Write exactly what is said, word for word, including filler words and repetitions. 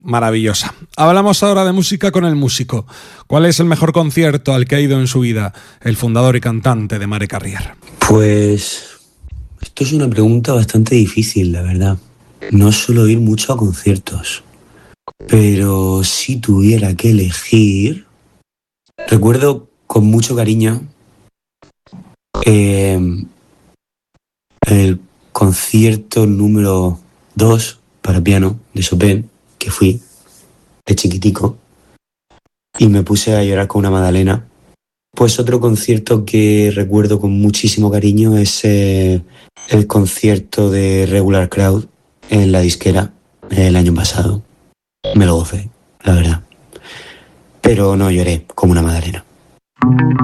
Maravillosa. Hablamos ahora de música con el músico. ¿Cuál es el mejor concierto al que ha ido en su vida el fundador y cantante de Mare Carrier? Pues esto es una pregunta bastante difícil, la verdad. No suelo ir mucho a conciertos, pero si tuviera que elegir, recuerdo con mucho cariño eh, el concierto número dos para piano de Chopin, que fui de chiquitico y me puse a llorar con una magdalena. Pues otro concierto que recuerdo con muchísimo cariño es eh, el concierto de Regular Crowd en la disquera el año pasado. Me lo gocé, la verdad. Pero no lloré como una magdalena.